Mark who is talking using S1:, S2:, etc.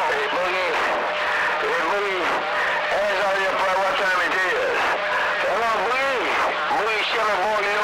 S1: Hey, Boogie. Hey, Boogie. Hands on your play what time it is. Hello, Boogie. Boogie Shelly Boy,